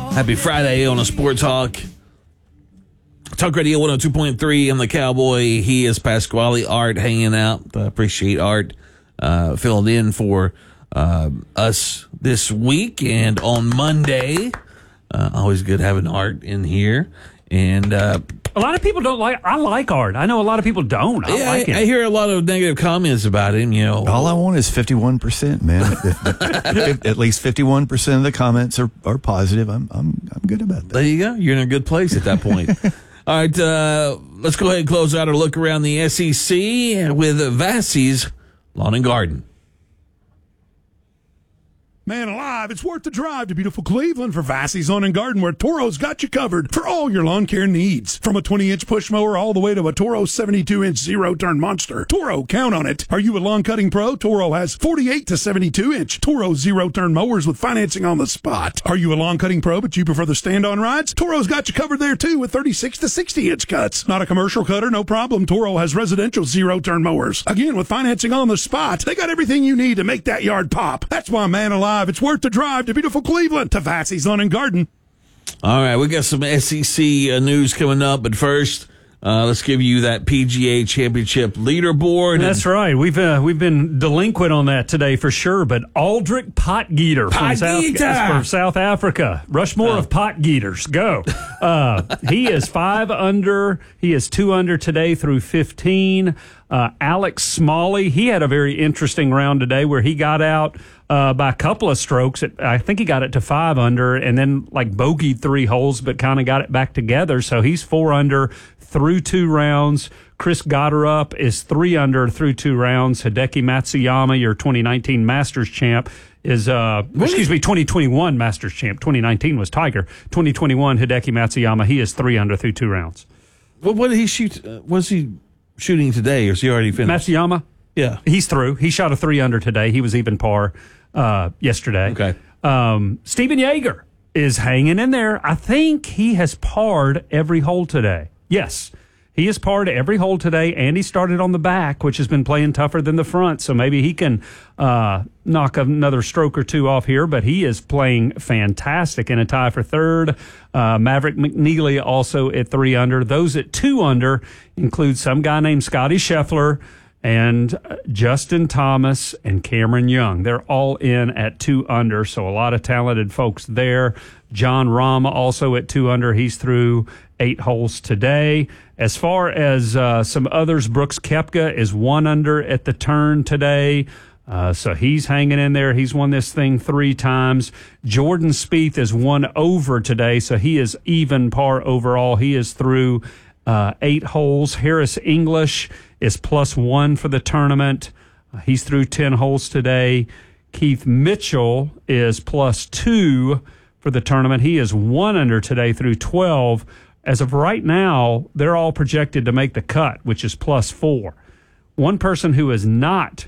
Happy Friday on a Sports Talk. Talk Radio 102.3. I'm the Cowboy. He is Pasquale. Art hanging out. I appreciate Art filling in for us this week. And on Monday, always good having Art in here. And a lot of people don't like. I like Art. I know a lot of people don't. I like him. I hear a lot of negative comments about him. You know, all I want is 51%, man. At least 51% of the comments are positive. I'm good about that. There you go. You're in a good place at that point. All right, let's go ahead and close out our look around the SEC with Vassey's Lawn and Garden. Man alive, it's worth the drive to beautiful Cleveland for Vassey's Lawn and Garden, where Toro's got you covered for all your lawn care needs. From a 20-inch push mower all the way to a Toro 72-inch zero-turn monster. Toro, count on it. Are you a lawn cutting pro? Toro has 48 to 72-inch Toro zero-turn mowers with financing on the spot. Are you a lawn cutting pro but you prefer the stand-on rides? Toro's got you covered there too with 36 to 60-inch cuts. Not a commercial cutter? No problem. Toro has residential zero-turn mowers. Again, with financing on the spot. They got everything you need to make that yard pop. That's why, man alive, it's worth the drive to beautiful Cleveland to Vassey's Lawn and Garden. All right, we got some SEC news coming up, but first, let's give you that PGA Championship leaderboard. That's right. We've been delinquent on that today for sure. But Aldrich Potgieter from South Africa, Rushmore of Potgieters, go. He is 5 under. He is 2 under today through 15. Alex Smalley, he had a very interesting round today where he got out by a couple of strokes. I think he got it to 5 under and then like bogeyed 3 holes, but kind of got it back together. So he's 4 under through 2 rounds. Chris Gotterup is 3 under through 2 rounds. Hideki Matsuyama, your 2019 Masters champ, is 2021 Masters champ. 2019 was Tiger. 2021 Hideki Matsuyama, he is 3 under through 2 rounds. What did he shoot? Was he shooting today, or is he already finished? Matsuyama? Yeah. He's through. He shot a 3 under today. He was even par yesterday. Okay. Steven Yeager is hanging in there. I think he has parred every hole today. Yes. He has parred every hole today, and he started on the back, which has been playing tougher than the front. So maybe he can knock another stroke or 2 off here, but he is playing fantastic in a tie for 3rd. Maverick McNeely also at 3 under. Those at 2 under include some guy named Scotty Scheffler and Justin Thomas and Cameron Young. They're all in at 2 under, so a lot of talented folks there. John Rahm also at 2 under. He's through 8 holes today. As far as some others, Brooks Koepka is 1 under at the turn today. So he's hanging in there. He's won this thing 3 times. Jordan Spieth is 1 over today, so he is even par overall. He is through 8 holes. Harris English is +1 for the tournament. He's through 10 holes today. Keith Mitchell is +2 for the tournament. He is 1 under today through 12. As of right now, they're all projected to make the cut, which is +4. One person who is not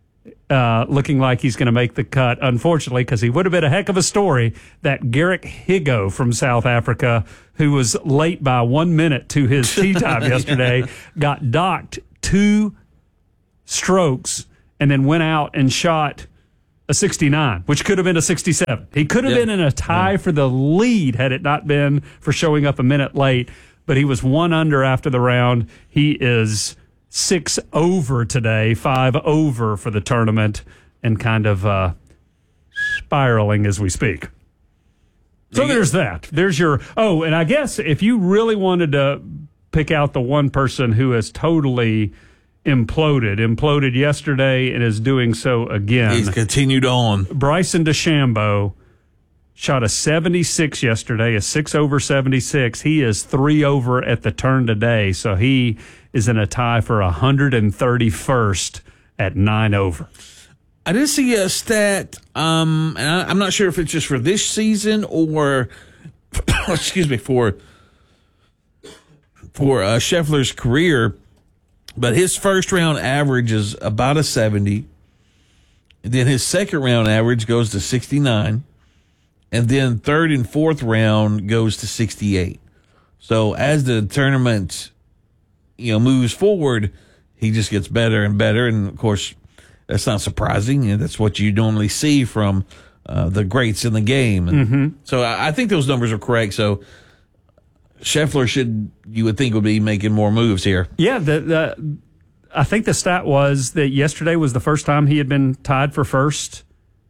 looking like he's going to make the cut, unfortunately, because he would have been a heck of a story, that Garrick Higo from South Africa, who was late by 1 minute to his tee time yesterday, got docked 2 strokes and then went out and shot a 69, which could have been a 67. He could have been in a tie for the lead had it not been for showing up a minute late, but he was 1 under after the round. He is 6 over today, 5 over for the tournament, and kind of spiraling as we speak. So there's that. There's your... Oh, and I guess if you really wanted to pick out the one person who has totally imploded yesterday and is doing so again. He's continued on. Bryson DeChambeau shot a 76 yesterday, a 6 over 76. He is 3 over at the turn today, so he is in a tie for 131st at 9 over. I did see a stat, and I'm not sure if it's just for this season or, excuse me, for Scheffler's career, but his first round average is about a 70. And then his second round average goes to 69. And then third and fourth round goes to 68. So as the tournament, moves forward, he just gets better and better. And of course, that's not surprising. That's what you normally see from the greats in the game. And so I think those numbers are correct. So Scheffler you would think would be making more moves here. Yeah, I think the stat was that yesterday was the first time he had been tied for first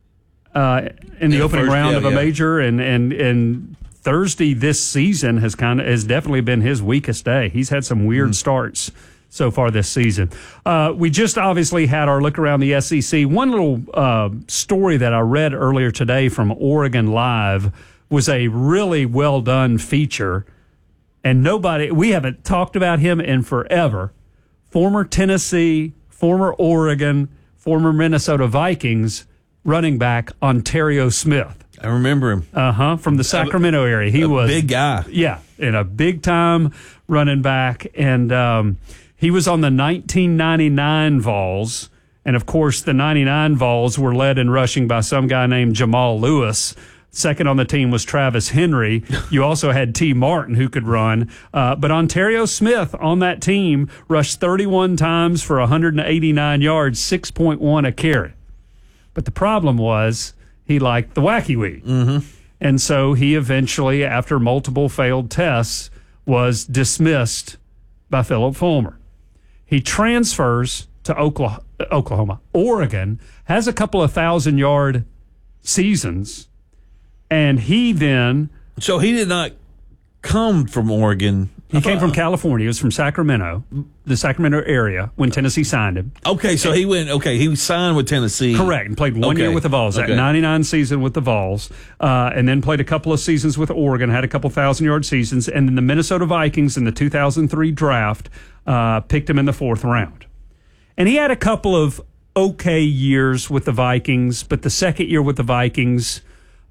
in the opening round of a major, and Thursday this season has definitely been his weakest day. He's had some weird starts so far this season. We just obviously had our look around the SEC. One little story that I read earlier today from Oregon Live was a really well done feature, and we haven't talked about him in forever. Former Tennessee, former Oregon, former Minnesota Vikings running back Ontario Smith. I remember him. From the Sacramento area. He was a big guy. Yeah, and a big time running back. And he was on the 1999 Vols. And of course, the 99 Vols were led in rushing by some guy named Jamal Lewis. Second on the team was Travis Henry. You also had T. Martin, who could run. But Ontario Smith on that team rushed 31 times for 189 yards, 6.1 a carry. But the problem was he liked the wacky weed. And so he eventually, after multiple failed tests, was dismissed by Philip Fulmer. He transfers to Oklahoma. Oregon has a couple of 1,000-yard seasons. And he then... So he did not come from Oregon. He came from California. He was from Sacramento, the Sacramento area, when Tennessee signed him. Okay, so he signed with Tennessee. Correct, and played one year with the Vols, that 99 season with the Vols, and then played a couple of seasons with Oregon, had a couple 1,000-yard seasons, and then the Minnesota Vikings in the 2003 draft picked him in the 4th round. And he had a couple of okay years with the Vikings, but the second year with the Vikings...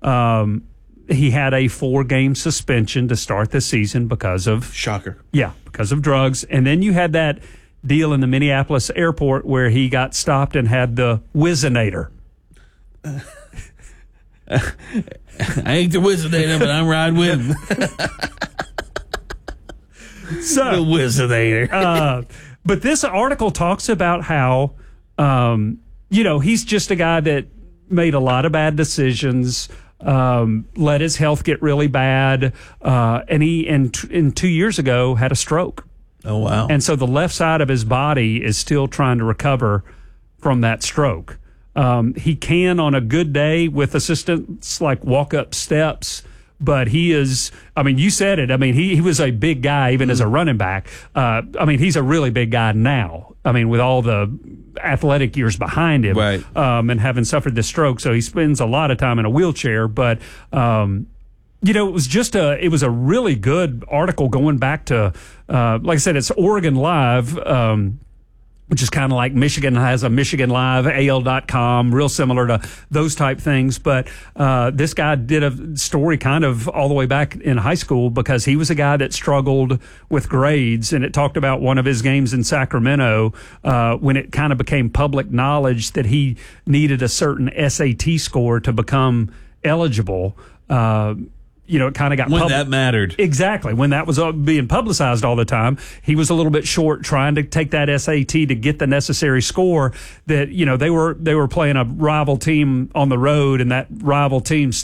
he had a 4-game suspension to start the season because of... Shocker. Yeah, because of drugs. And then you had that deal in the Minneapolis airport where he got stopped and had the Whizzinator. I ain't the Whizzinator, but I'm riding with him. So, the Whizzinator. But this article talks about how, he's just a guy that made a lot of bad decisions, let his health get really bad, and he 2 years ago had a stroke. Oh, wow. And so the left side of his body is still trying to recover from that stroke. He can, on a good day with assistance, like walk up steps, but he is, you said it. He was a big guy even as a running back. He's a really big guy now. With all the athletic years behind him, right. And having suffered this stroke. So he spends a lot of time in a wheelchair, but, it was a really good article going back to, like I said, it's Oregon Live, which is kind of like Michigan has a Michigan Live, AL.com, real similar to those type things. But this guy did a story kind of all the way back in high school because he was a guy that struggled with grades. And it talked about one of his games in Sacramento when it kind of became public knowledge that he needed a certain SAT score to become eligible. It kind of got when that mattered. Exactly. When that was being publicized all the time, he was a little bit short trying to take that SAT to get the necessary score that, they were playing a rival team on the road, and that rival team